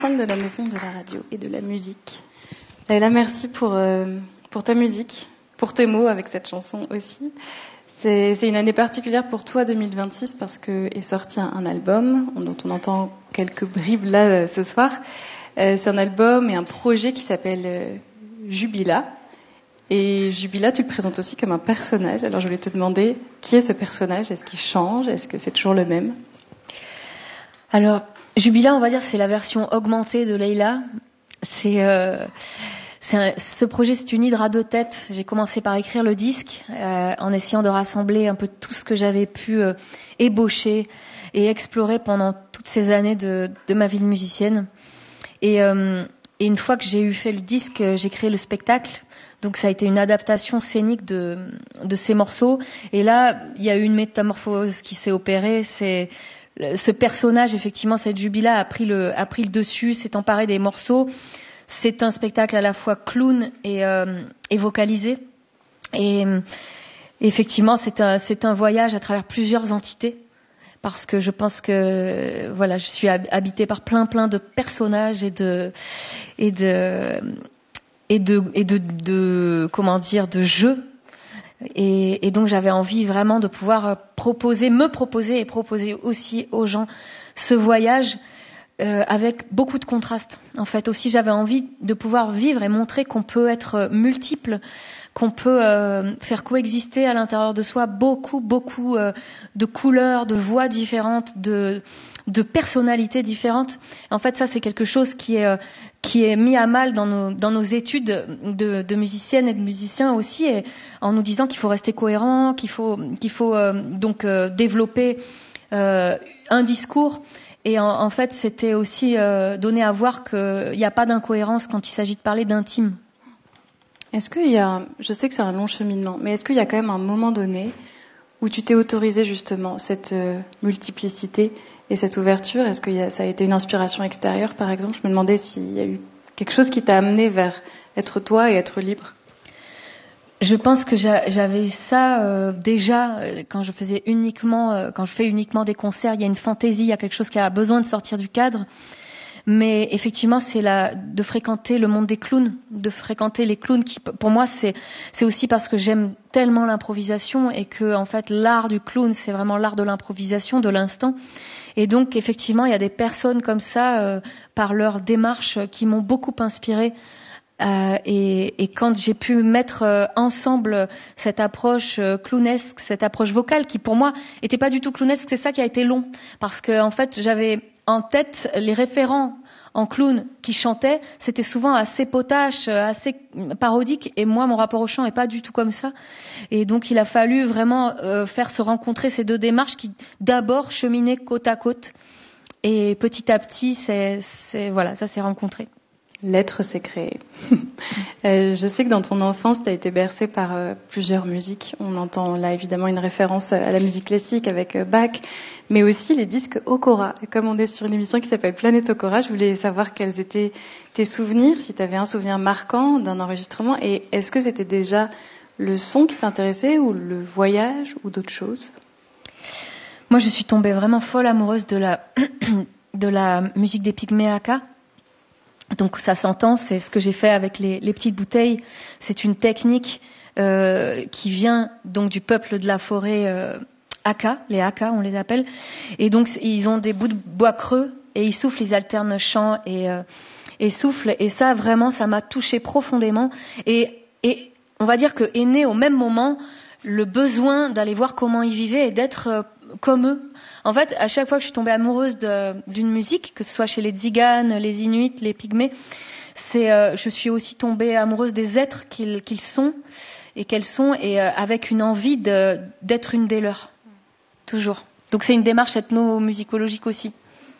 De la maison de la radio et de la musique. Layla, merci pour ta musique, pour tes mots avec cette chanson aussi. C'est une année particulière pour toi, 2026, parce que est sorti un album dont on entend quelques bribes là ce soir. C'est un album et un projet qui s'appelle Jubila. Et Jubila, tu le présentes aussi comme un personnage. Alors je voulais te demander, qui est ce personnage? Est-ce qu'il change? Est-ce que c'est toujours le même? Alors, Jubila, on va dire, c'est la version augmentée de Layla. Ce projet, c'est une hydre à deux têtes. J'ai commencé par écrire le disque en essayant de rassembler un peu tout ce que j'avais pu ébaucher et explorer pendant toutes ces années de ma vie de musicienne. Et une fois que j'ai fait le disque, j'ai créé le spectacle. Donc ça a été une adaptation scénique de ces morceaux. Et là, il y a eu une métamorphose qui s'est opérée. Ce personnage, effectivement, cette Jubila a pris le dessus, s'est emparé des morceaux. C'est un spectacle à la fois clown et vocalisé. Et effectivement, c'est un voyage à travers plusieurs entités. Parce que je pense que voilà, je suis habitée par plein de personnages et de comment dire, de jeux. Et donc j'avais envie vraiment de pouvoir me proposer et proposer aussi aux gens ce voyage avec beaucoup de contrastes. En fait aussi j'avais envie de pouvoir vivre et montrer qu'on peut être multiple, qu'on peut faire coexister à l'intérieur de soi beaucoup de couleurs, de voix différentes, de personnalités différentes. En fait, ça c'est quelque chose qui est mis à mal dans nos études de musiciennes et de musiciens aussi, et en nous disant qu'il faut rester cohérent, qu'il faut donc développer un discours. Et en fait, c'était aussi donné à voir qu'il n'y a pas d'incohérence quand il s'agit de parler d'intime. Est-ce qu'il y a, je sais que c'est un long cheminement, mais est-ce qu'il y a quand même un moment donné où tu t'es autorisé justement cette multiplicité et cette ouverture? Est-ce que ça a été une inspiration extérieure, par exemple? Je me demandais s'il y a eu quelque chose qui t'a amené vers être toi et être libre. Je pense que j'avais ça déjà quand je fais uniquement des concerts. Il y a une fantaisie, il y a quelque chose qui a besoin de sortir du cadre. Mais effectivement, c'est de fréquenter le monde des clowns, de fréquenter les clowns qui, pour moi, c'est aussi parce que j'aime tellement l'improvisation et que, en fait, l'art du clown, c'est vraiment l'art de l'improvisation, de l'instant. Et donc, effectivement, il y a des personnes comme ça, par leur démarche, qui m'ont beaucoup inspirée. Et quand j'ai pu mettre ensemble cette approche clownesque, cette approche vocale, qui pour moi était pas du tout clownesque, c'est ça qui a été long, parce que en fait, j'avais en tête les référents en clown qui chantaient, c'était souvent assez potache, assez parodique, et moi mon rapport au chant est pas du tout comme ça. Et donc il a fallu vraiment faire se rencontrer ces deux démarches qui d'abord cheminaient côte à côte, et petit à petit voilà, ça s'est rencontré. L'être s'est créé. Je sais que dans ton enfance, tu as été bercée par plusieurs musiques. On entend là évidemment une référence à la musique classique avec Bach, mais aussi les disques Okora. Et comme on est sur une émission qui s'appelle Planète Okora, je voulais savoir quels étaient tes souvenirs, si tu avais un souvenir marquant d'un enregistrement, et est-ce que c'était déjà le son qui t'intéressait ou le voyage ou d'autres choses? Moi, je suis tombée vraiment folle amoureuse de la musique des Pygmées Aka. Donc ça s'entend, c'est ce que j'ai fait avec les petites bouteilles. C'est une technique qui vient donc du peuple de la forêt Aka, les Aka on les appelle. Et donc ils ont des bouts de bois creux et ils soufflent, ils alternent chant et souffle. Et ça vraiment, ça m'a touchée profondément. Et on va dire que est né au même moment le besoin d'aller voir comment ils vivaient et d'être comme eux. En fait, à chaque fois que je suis tombée amoureuse d'une musique, que ce soit chez les Tziganes, les Inuits, les Pygmées, je suis aussi tombée amoureuse des êtres qu'ils sont et qu'elles sont, et avec une envie d'être une des leurs, toujours. Donc c'est une démarche ethnomusicologique aussi.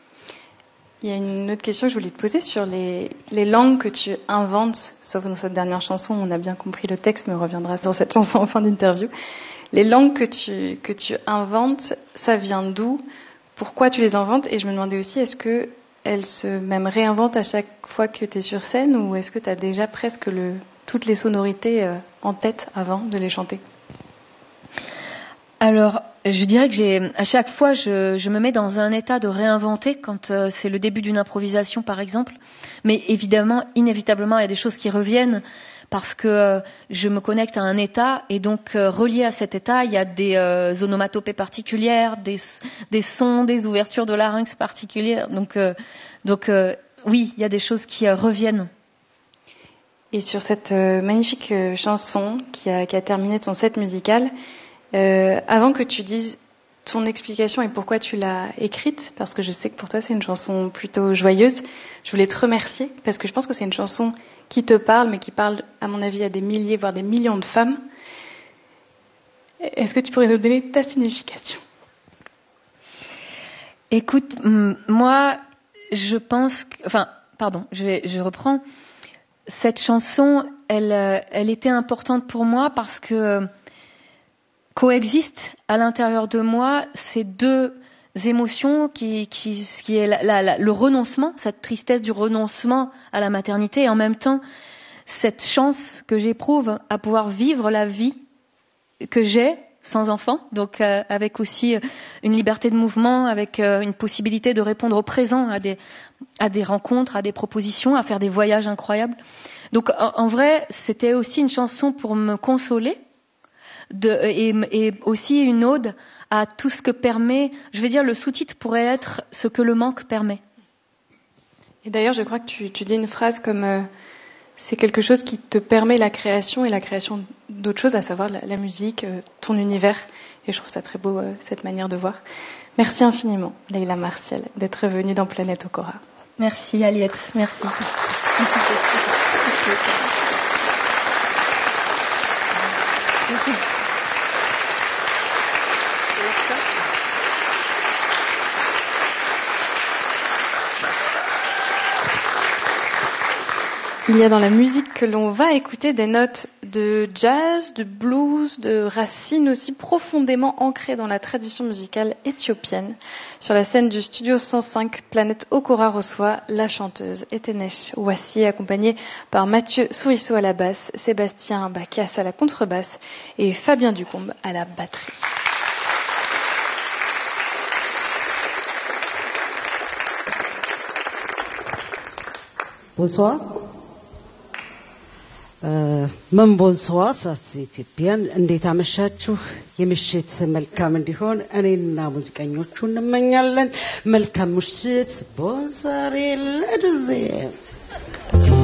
Il y a une autre question que je voulais te poser sur les langues que tu inventes, sauf dans cette dernière chanson, on a bien compris le texte, mais on reviendra sur cette chanson en fin d'interview. Les langues que tu inventes, ça vient d'où? Pourquoi tu les inventes? Et je me demandais aussi, est-ce qu'elles se même réinventent à chaque fois que tu es sur scène, ou est-ce que tu as déjà presque toutes les sonorités en tête avant de les chanter? Alors, je dirais que à chaque fois, je me mets dans un état de réinventer quand c'est le début d'une improvisation, par exemple. Mais évidemment, inévitablement, il y a des choses qui reviennent parce que je me connecte à un état et donc relié à cet état, il y a des onomatopées particulières, des sons, des ouvertures de larynx particulières. Donc oui, il y a des choses qui reviennent. Et sur cette magnifique chanson qui a terminé ton set musical, avant que tu dises ton explication et pourquoi tu l'as écrite, parce que je sais que pour toi c'est une chanson plutôt joyeuse, je voulais te remercier parce que je pense que c'est une chanson qui te parle, mais qui parle, à mon avis, à des milliers, voire des millions de femmes. Est-ce que tu pourrais nous donner ta signification ? Écoute, moi, je pense je reprends. Cette chanson, elle était importante pour moi parce que coexistent à l'intérieur de moi ces deux émotions qui est le renoncement, cette tristesse du renoncement à la maternité et en même temps cette chance que j'éprouve à pouvoir vivre la vie que j'ai sans enfant, donc avec aussi une liberté de mouvement, avec une possibilité de répondre au présent à des rencontres, à des propositions, à faire des voyages incroyables. Donc en vrai, c'était aussi une chanson pour me consoler et aussi une ode à tout ce que permet, je vais dire le sous-titre pourrait être ce que le manque permet. Et d'ailleurs, je crois que tu dis une phrase comme c'est quelque chose qui te permet la création et la création d'autres choses, à savoir la musique, ton univers. Et je trouve ça très beau, cette manière de voir. Merci infiniment, Leïla Martial, d'être venue dans Planète Okora. Merci Aliette, merci. Il y a dans la musique que l'on va écouter des notes de jazz, de blues, de racines aussi profondément ancrées dans la tradition musicale éthiopienne. Sur la scène du studio 105, Planète Okora reçoit la chanteuse Etenesh Ouassi, accompagnée par Mathieu Souriceau à la basse, Sébastien Bacchias à la contrebasse et Fabien Ducombe à la batterie. Bonsoir. ምን ቦንሶዋስ ኢትዮጵያን እንዴት አመሻችሁ የምሽት መልካም እንዲሆን እኔና ሙዚቀኞቹ እንመኛለን መልካም ምሽት ቦንሳሬ ለዱዜ